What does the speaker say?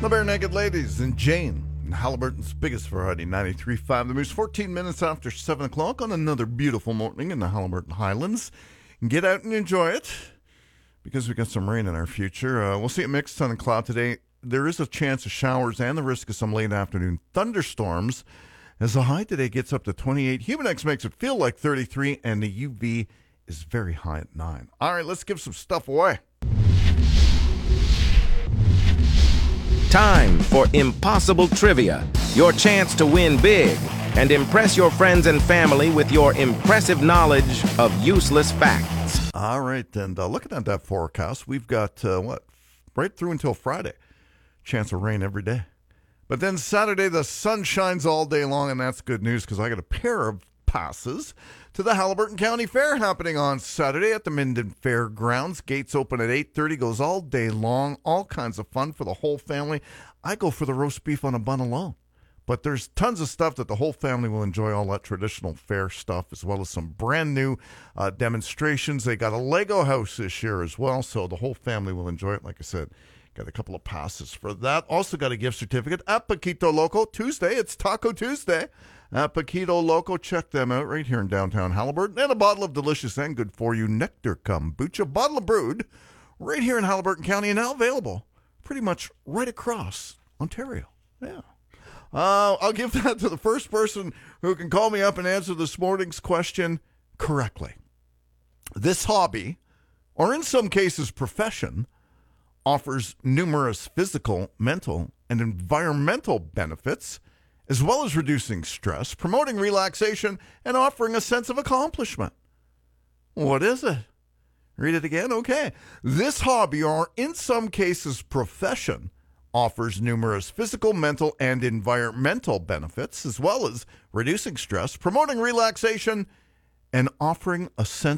The Bare Naked Ladies and Jane and Halliburton's biggest variety, 93.5 The Moose, 14 minutes after 7 o'clock on another beautiful morning in the Halliburton Highlands. Get out and enjoy it because we got some rain in our future. We'll see a mixed sun and cloud today. There is a chance of showers and the risk of some late afternoon thunderstorms as the high today gets up to 28. Humidex makes it feel like 33 and the UV is very high at 9. All right, let's give some stuff away. Time for Impossible Trivia, your chance to win big and impress your friends and family with your impressive knowledge of useless facts. All right, and looking at that forecast, we've got, right through until Friday. Chance of rain every day. But then Saturday, the sun shines all day long, and that's good news because I got a pair of passes to the Halliburton County Fair happening on Saturday at the Minden Fairgrounds. Gates open at 8:30, goes all day long, all kinds of fun for the whole family. I go for the roast beef on a bun alone. But there's tons of stuff that the whole family will enjoy, all that traditional fair stuff, as well as some brand new demonstrations. They got a Lego house this year as well, so the whole family will enjoy it. Like I said, got a couple of passes for that. Also got a gift certificate at Paquito Loco. Tuesday, it's Taco Tuesday at Paquito Loco. Check them out right here in downtown Halliburton. And a bottle of delicious and good for you Nectar Kombucha, bottle of brewed, right here in Halliburton County, and now available pretty much right across Ontario. Yeah. I'll give that to the first person who can call me up and answer this morning's question correctly. This hobby, or in some cases profession, offers numerous physical, mental, and environmental benefits, as well as reducing stress, promoting relaxation, and offering a sense of accomplishment. What is it? Read it again? Okay. This hobby, or in some cases profession, offers numerous physical, mental, and environmental benefits, as well as reducing stress, promoting relaxation, and offering a sense